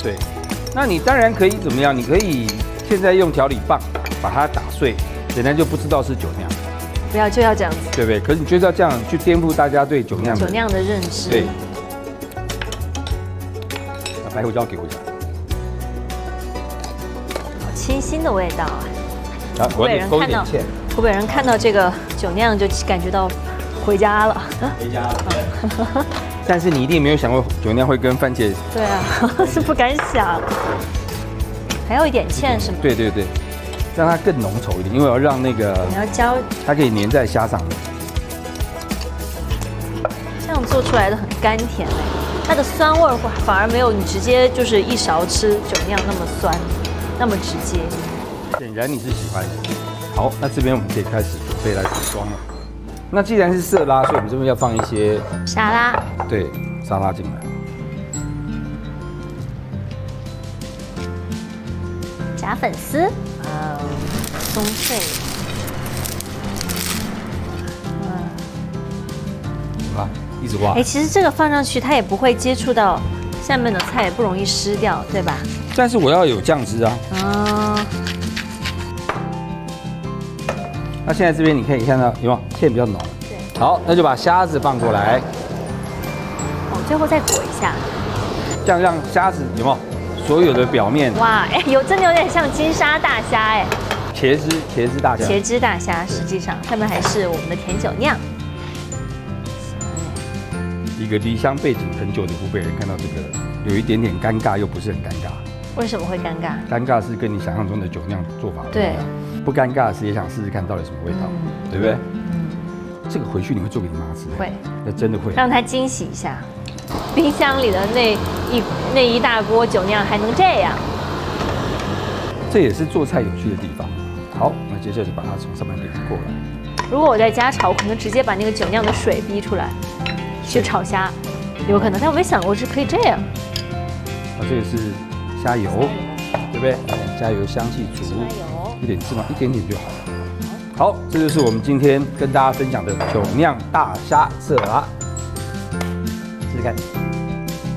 对，那你当然可以怎么样？你可以现在用调理棒把它打碎，人家就不知道是酒酿。 不要就要这样子， 对不对？可是你就是要这样去颠覆大家对酒酿的认知。 对。把白胡椒给我一下。 好清新的味道啊！ 啊，我也勾一点芡。 湖北人看到这个酒酿就感觉到回家了。 回家了。但是你一定没有想过酒酿会跟番茄。 对啊，是不敢想。还有一点芡是吗？ 对对对。让它更浓稠一点，因为我要让那个你要浇， 它可以粘在虾上面。 这样做出来的很甘甜哎，它的酸味反而没有你直接就是一勺吃酒酿那么酸，那么直接。 显然你是喜欢的。好，那这边我们可以开始准备来组装了。那既然是色拉，所以我们这边要放一些沙拉， 对，沙拉进来。 炸粉丝。松脆， 好吧，一直挖。 哎，其实这个放上去，它也不会接触到下面的菜，也不容易湿掉，对吧？ 但是我要有酱汁啊。那现在这边你可以看到有没有芡比较浓？对。好，那就把虾子放过来。 最后再裹一下， 这样让虾子有没有所有的表面？ 哇，哎，真的有点像金沙大虾哎。 茄汁大虾， 茄汁大虾，实际上上面还是我们的甜酒酿。 一个离乡背景很久的湖北人看到这个，有一点点尴尬，又不是很尴尬。 为什么会尴尬？ 尴尬是跟你想象中的酒酿做法不一样。不尴尬是也想试试看到底什么味道，对不对？这个回去你会做给你妈吃？ 会， 那真的会让她惊喜一下。冰箱里的那一大锅酒酿还能这样？ 这也是做菜有趣的地方。好，那接下来就把它从上面给过来。 如果我在家炒，我可能直接把那个酒酿的水逼出来去炒虾，有可能，但我没想过是可以这样。 这个是虾油，对不对？加油香气足，一点芝麻，一点点就好了。好，这就是我们今天跟大家分享的酒酿大虾色拉，试试看。